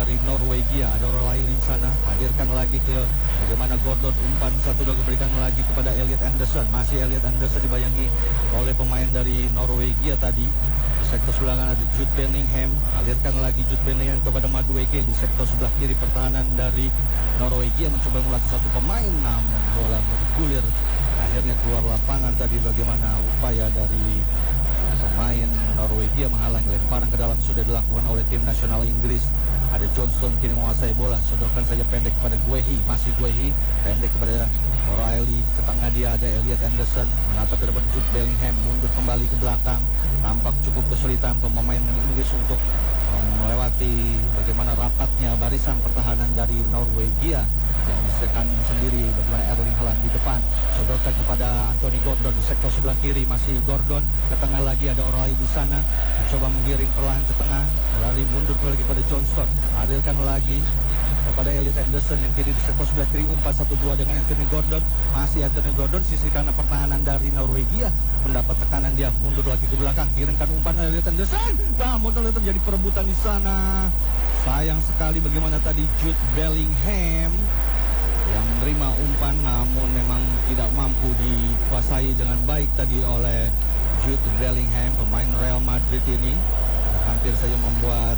dari Norwegia. Ada O'Reilly di sana, hadirkan lagi ke bagaimana Gordon, umpan satu dua berikan lagi kepada Elliot Anderson. Masih Elliot Anderson dibayangi oleh pemain dari Norwegia tadi. Sektor sebelah kanan ada Jude Bellingham, alirkan lagi Jude Bellingham kepada Madueke. Di sektor sebelah kiri pertahanan dari Norwegia mencoba melatih satu pemain, namun bola bergulir akhirnya keluar lapangan. Tadi bagaimana upaya dari pemain Norwegia menghalangi lemparan ke dalam sudah dilakukan oleh tim nasional Inggris. Ada Johnston kini menguasai bola, sodorkan saja pendek kepada Guehi, masih Guehi pendek kepada O'Reilly, ke tengah dia ada Elliot Anderson, menatap ke depan Jude Bellingham, mundur kembali ke belakang. Tampak cukup kesulitan pemain Inggris untuk melewati bagaimana rapatnya barisan pertahanan dari Norwegia yang disekan sendiri. Bagaimana Erling Haaland di depan, sodorkan kepada Anthony Gordon di sektor sebelah kiri, masih Gordon, ke tengah lagi ada O'Reilly di sana, mencoba menggiring perlahan ke tengah. O'Reilly mundur lagi kepada Johnston, hadirkan lagi kepada Elliot Anderson yang kiri di sektor sebelah kiri, umpan 1-2 dengan Anthony Gordon. Masih Anthony Gordon, sisi kanan pertahanan dari Norwegia mendapat tekanan, dia mundur lagi ke belakang, kirimkan umpan Elliot Anderson. Namun terjadi perebutan di sana. Sayang sekali bagaimana tadi Jude Bellingham yang menerima umpan, namun memang tidak mampu dikuasai dengan baik tadi oleh Jude Bellingham, pemain Real Madrid ini. Hampir saja membuat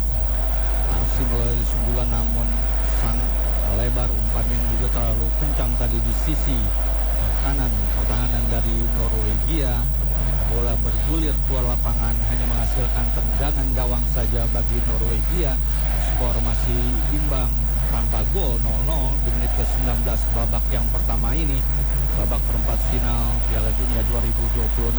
aksi melalui sundulan, namun sangat lebar umpan yang juga terlalu kencang tadi di sisi kanan pertahanan dari Norwegia. Bola bergulir keluar lapangan, hanya menghasilkan tendangan gawang saja bagi Norwegia. Skor masih imbang tanpa gol 0-0 di menit ke-19 babak yang pertama ini, babak perempat final Piala Dunia 2026.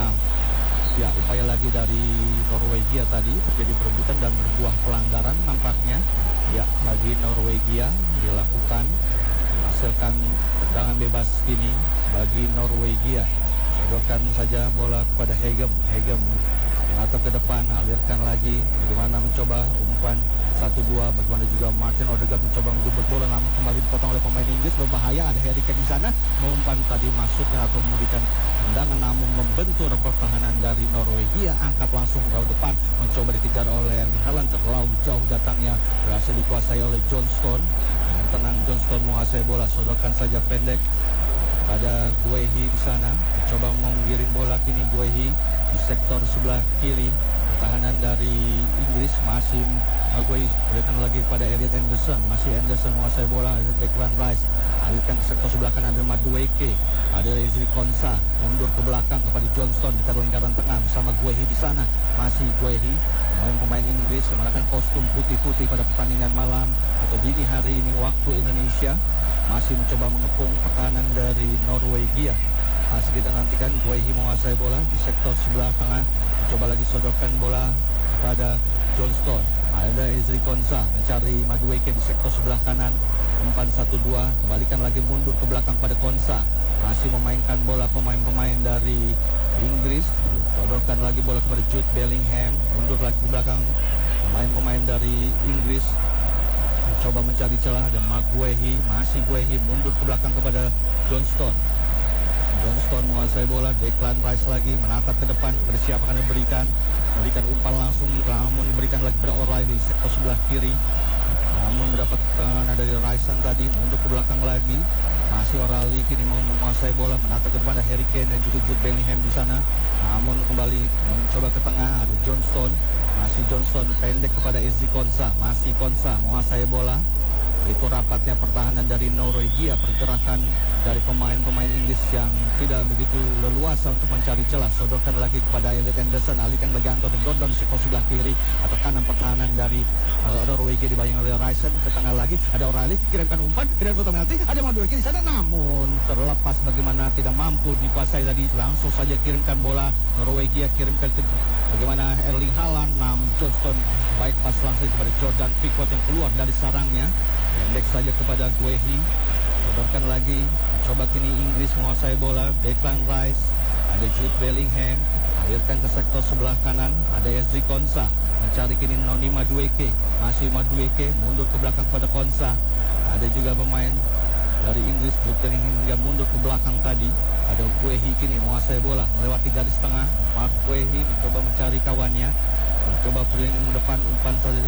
Ya, upaya lagi dari Norwegia tadi, terjadi perebutan dan berbuah pelanggaran nampaknya. Ya, bagi Norwegia dilakukan, menghasilkan tendangan bebas kini bagi Norwegia. Sodorkan saja bola kepada Hegem. Hegem menatap ke depan, alirkan lagi. Bagaimana mencoba umpan 1-2, bagaimana juga Martin Odegaard mencoba menjemput bola, namun kembali dipotong oleh pemain Inggris. Berbahaya, ada Harry Kane di sana, umpan tadi masuknya atau memberikan tendangan, namun membentur pertahanan dari Norwegia. Angkat langsung ke depan, mencoba dikejar oleh Haaland, terlalu jauh datangnya, berhasil dikuasai oleh Johnston. Dengan tenang Johnston menguasai bola, sodorkan saja pendek pada Guehi di sana, mencoba menggiring bola kini Guehi di sektor sebelah kiri pertahanan dari Inggris. Masih Guehi berikan lagi kepada Elliot Anderson, masih Anderson menguasai bola. Declan Rice alirkan ke sektor sebelah kanan, ada Madueke, ada Ezri Konsa, mundur ke belakang kepada Johnston di lingkaran tengah bersama Guehi di sana. Masih Guehi, pemain Inggris mengenakan kostum putih-putih pada pertandingan malam atau dini hari ini waktu Indonesia, masih mencoba mengepung pertahanan dari Norwegia. Masih kita nantikan Guehi menguasai bola di sektor sebelah tengah, mencoba lagi sodorkan bola kepada Johnston. Ada Ezri Konsa mencari Madueke di sektor sebelah kanan, umpan 1-2, kembalikan lagi mundur ke belakang pada Konsa. Masih memainkan bola pemain-pemain dari Inggris, sodorkan lagi bola kepada Jude Bellingham, mundur lagi ke belakang pemain-pemain dari Inggris, coba mencari celah. Ada Mark Guehi, masih Guehi mundur ke belakang kepada Johnston. Johnston menguasai bola, Declan Rice lagi menatap ke depan, bersiap akan memberikan umpan langsung, namun diberikan lagi kepada O'Reilly sektor sebelah kiri, namun mendapat tekanan dari Rice tadi, mundur ke belakang lagi. Masih O'Reilly kini menguasai bola, menatap ke depan, ada Harry Kane dan juga Jude Bellingham di sana, namun kembali mencoba ke tengah, ada Johnston. Masih Johnston pendek kepada Ezri Konsa, masih Konsa menguasai bola. Itu rapatnya pertahanan dari Norwegia, pergerakan dari pemain-pemain Inggris yang tidak begitu leluasa untuk mencari celah. Sodorkan lagi kepada Elliot Anderson, alihkan bagi Anthony Gordon di sektor sebelah kiri atau kanan pertahanan dari Norwegia dibayang oleh Rice. Ke tengah lagi ada O'Reilly, kirimkan umpan, kirim ke nanti ada Madueke di sana, namun terlepas bagaimana tidak mampu dikuasai tadi. Langsung saja kirimkan bola Norwegia, kirimkan ke bagaimana Erling Haaland, namun Johnston baik pas langsung kepada Jordan Pickford yang keluar dari sarangnya. Pendek saja kepada Guehi, sodorkan lagi, coba kini Inggris menguasai bola. Declan Rice, ada Jude Bellingham, alirkan ke sektor sebelah kanan, ada Ezri Konsa, mencari kini Noni Madueke, masih Madueke, mundur ke belakang pada Konsa. Ada juga pemain dari Inggris, Jude Bellingham hingga mundur ke belakang tadi. Ada Guehi kini menguasai bola, melewati garis tengah. Mark Guehi mencoba mencari kawannya, mencoba beriring depan, umpan saja